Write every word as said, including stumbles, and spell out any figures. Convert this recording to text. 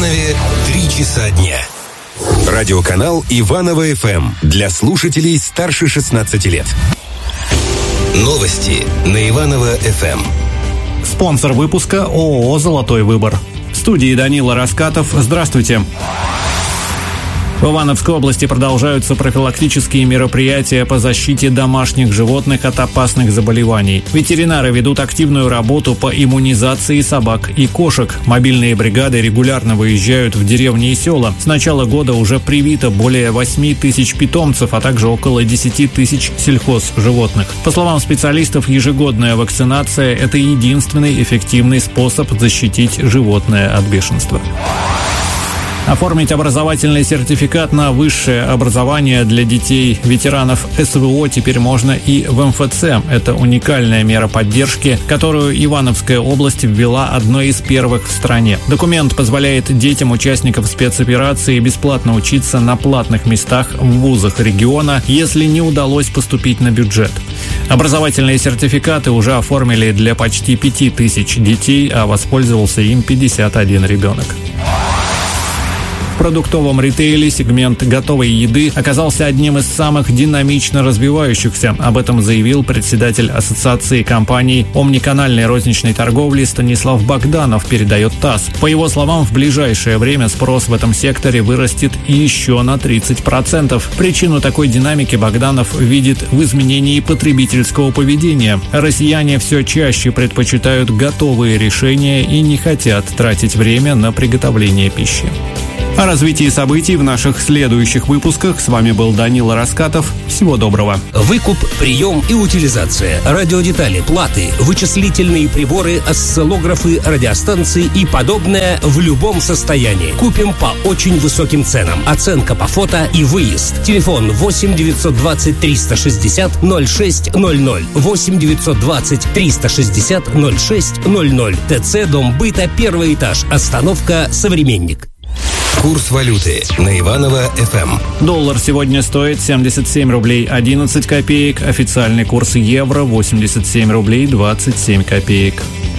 Иванове три часа дня. Радиоканал Иваново-ФМ для слушателей старше шестнадцати лет. Новости на Иваново-ФМ. Спонсор выпуска ООО «Золотой выбор». В студии Данила Раскатов. Здравствуйте. В Ивановской области продолжаются профилактические мероприятия по защите домашних животных от опасных заболеваний. Ветеринары ведут активную работу по иммунизации собак и кошек. Мобильные бригады регулярно выезжают в деревни и села. С начала года уже привито более восьми тысяч питомцев, а также около десяти тысяч сельхозживотных. По словам специалистов, ежегодная вакцинация – это единственный эффективный способ защитить животное от бешенства. Оформить образовательный сертификат на высшее образование для детей ветеранов СВО теперь можно и в эм эф цэ. Это уникальная мера поддержки, которую Ивановская область ввела одной из первых в стране. Документ позволяет детям участников спецоперации бесплатно учиться на платных местах в вузах региона, если не удалось поступить на бюджет. Образовательные сертификаты уже оформили для почти пяти тысяч детей, а воспользовался им пятьдесят один ребенок. В продуктовом ритейле сегмент готовой еды оказался одним из самых динамично развивающихся. Об этом заявил председатель Ассоциации компаний омниканальной розничной торговли Станислав Богданов, передает ТАСС. По его словам, в ближайшее время спрос в этом секторе вырастет еще на тридцать процентов. Причину такой динамики Богданов видит в изменении потребительского поведения. Россияне все чаще предпочитают готовые решения и не хотят тратить время на приготовление пищи. О развитии событий в наших следующих выпусках. С вами был Данила Раскатов. Всего доброго. Выкуп, прием и утилизация, радиодетали, платы, вычислительные приборы, осциллографы, радиостанции и подобное в любом состоянии. Купим по очень высоким ценам. Оценка по фото и выезд. Телефон восемь девятьсот двадцать триста шестьдесят ноль шесть ноль ноль. восемь девятьсот двадцать триста шестьдесят ноль шесть ноль ноль. ТЦ Дом быта, первый этаж. Остановка «Современник». Курс валюты на Иваново-ФМ. Доллар сегодня стоит семьдесят семь рублей одиннадцать копеек. Официальный курс евро восемьдесят семь рублей двадцать семь копеек.